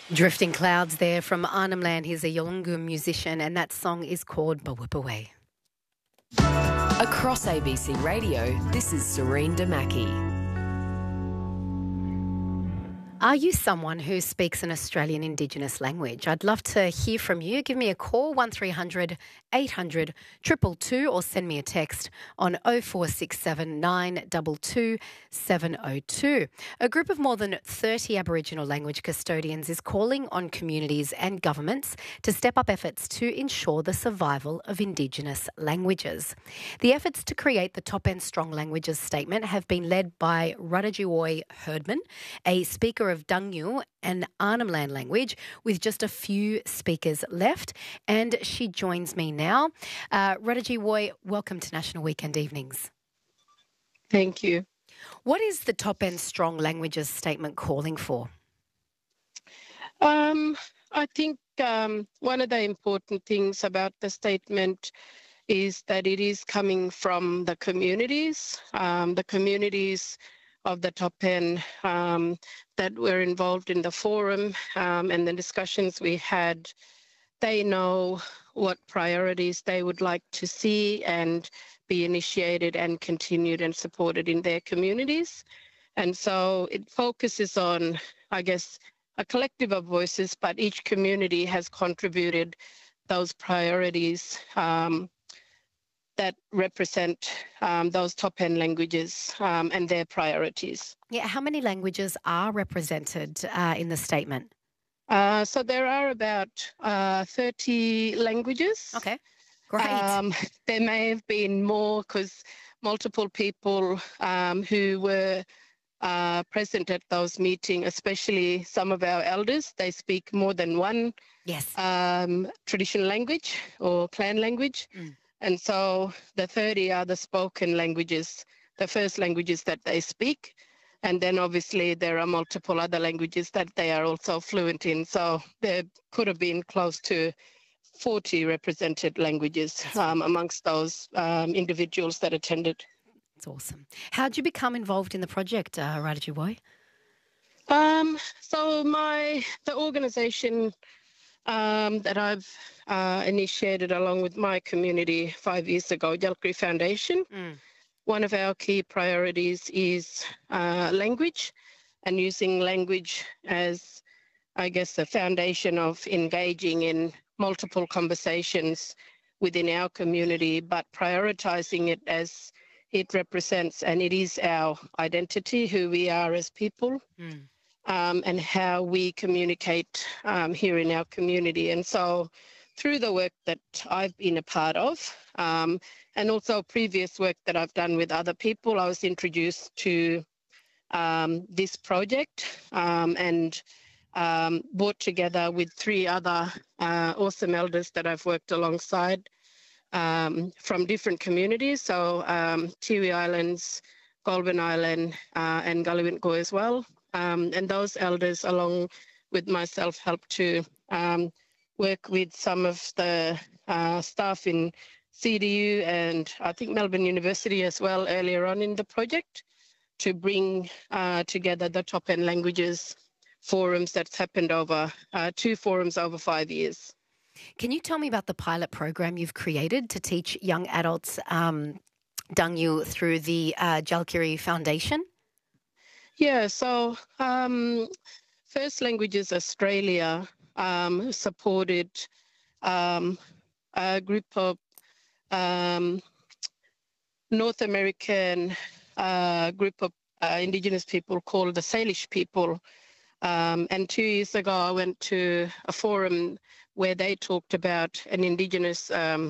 Drifting Clouds there from Arnhem Land. He's a Yolngu musician, and that song is called Bawipaway. Across ABC Radio, this is Serene Damaki. Are you someone who speaks an Australian Indigenous language? I'd love to hear from you. Give me a call, 1300 800 222, or send me a text on 0467 922 702. A group of more than 30 Aboriginal language custodians is calling on communities and governments to step up efforts to ensure the survival of Indigenous languages. The efforts to create the Top End Strong Languages Statement have been led by Radajiwoy Herdman, a speaker of Dangyu and Arnhem Land language, with just a few speakers left. And she joins me now. Radajiwoy, welcome to National Weekend Evenings. Thank you. What is the Top End Strong Languages Statement calling for? I think one of the important things about the statement is that it is coming from the communities of the top end that were involved in the forum and the discussions we had. They know what priorities they would like to see and be initiated and continued and supported in their communities. And so it focuses on, I guess, a collective of voices, but each community has contributed those priorities that represent those top-end languages and their priorities. Yeah, how many languages are represented in the statement? So there are about 30 languages. Okay, great. There may have been more because multiple people who were present at those meetings, especially some of our elders, they speak more than one traditional language or clan language. And so the 30 are the spoken languages, the first languages that they speak. And then obviously there are multiple other languages that they are also fluent in. So there could have been close to 40 represented languages amongst those individuals that attended. That's awesome. How did you become involved in the project, Radajiwoy? So the organisation that I've initiated along with my community 5 years ago, Jalkari Foundation. One of our key priorities is language, and using language as, I guess, a foundation of engaging in multiple conversations within our community, but prioritising it as it represents, and it is our identity, who we are as people. And how we communicate here in our community. And so through the work that I've been a part of and also previous work that I've done with other people, I was introduced to this project and brought together with 3 other awesome elders that I've worked alongside from different communities. So Tiwi Islands, Goulburn Island and Galiwin'ku as well. And those elders, along with myself, helped to work with some of the staff in CDU and I think Melbourne University as well earlier on in the project to bring together the Top End Languages forums that's happened over 2 forums over 5 years. Can you tell me about the pilot program you've created to teach young adults Dangyu through the Jalkari Foundation? Yeah, so First Languages Australia supported a group of North American group of Indigenous people called the Salish people. And 2 years ago, I went to a forum where they talked about an Indigenous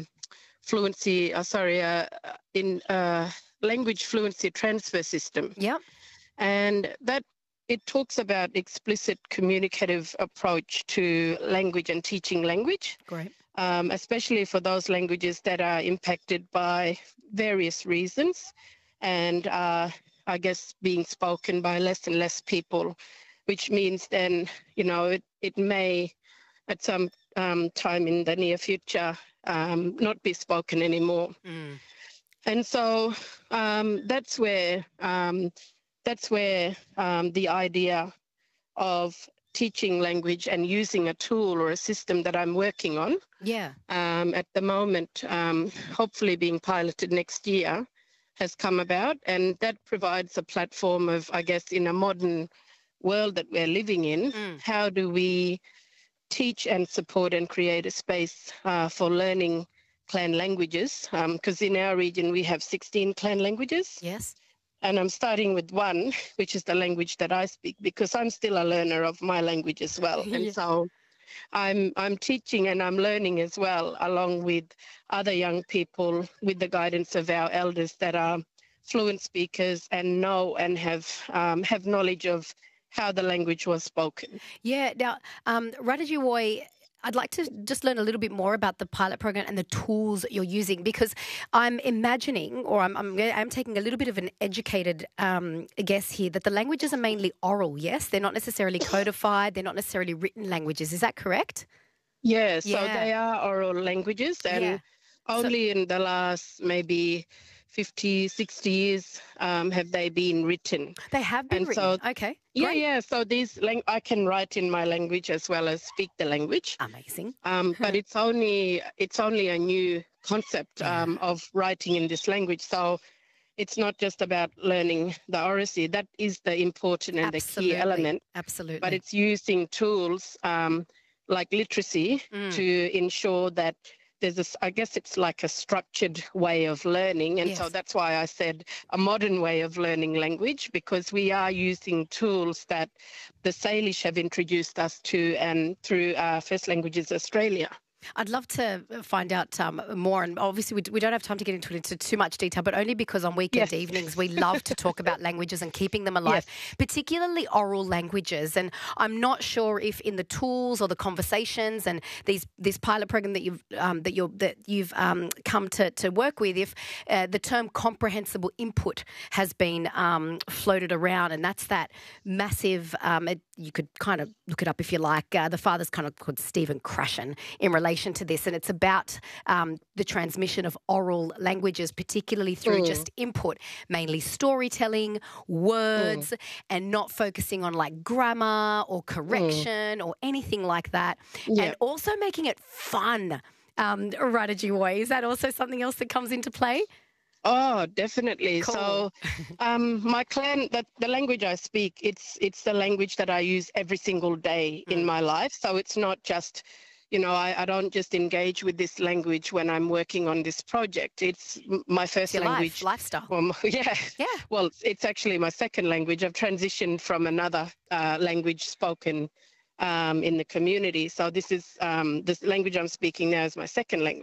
language fluency transfer system. Yep. And that it talks about explicit communicative approach to language and teaching language. Great. Especially for those languages that are impacted by various reasons and are, I guess, being spoken by less and less people, which means then, it may at some time in the near future not be spoken anymore. And so that's where the idea of teaching language and using a tool or a system that I'm working on. Yeah. At the moment, hopefully being piloted next year, has come about, and that provides a platform of, I guess, in a modern world that we're living in, how do we teach and support and create a space for learning clan languages? Because in our region, we have 16 clan languages. Yes. And I'm starting with one, which is the language that I speak, because I'm still a learner of my language as well. And so I'm teaching and I'm learning as well, along with other young people, with the guidance of our elders that are fluent speakers and know and have knowledge of how the language was spoken. Yeah. Now, Radajiwoy, I'd like to just learn a little bit more about the pilot program and the tools that you're using, because I'm imagining, or I'm taking a little bit of an educated guess here, that the languages are mainly oral, yes? They're not necessarily codified, they're not necessarily written languages. Is that correct? Yeah, so they are oral languages, and only in the last maybe 50, 60 years have they been written. They have been written. So, okay. Great. Yeah. So I can write in my language as well as speak the language. Amazing. But it's only a new concept of writing in this language. So it's not just about learning the oracy. That is the important and the key element. Absolutely. But it's using tools like literacy to ensure that there's I guess it's like a structured way of learning. And so that's why I said a modern way of learning language, because we are using tools that the Salish have introduced us to and through First Languages Australia. I'd love to find out more, and obviously we don't have time to get into too much detail, but only because on weekend evenings we love to talk about languages and keeping them alive, particularly oral languages. And I'm not sure if in the tools or the conversations and this pilot program that you've come to work with, if the term comprehensible input has been floated around, and that's that massive. You could kind of look it up if you like. The father's kind of called Stephen Krashen in relation to this, and it's about the transmission of oral languages, particularly through just input, mainly storytelling, words, and not focusing on like grammar or correction or anything like that, and also making it fun. Radajiwoy, is that also something else that comes into play? Oh, definitely. Cool. So my clan, the language I speak, it's the language that I use every single day in my life. So it's not just, I don't just engage with this language when I'm working on this project. It's my first language. Lifestyle. Well, it's actually my second language. I've transitioned from another language spoken in the community. So this is this language I'm speaking now is my second language.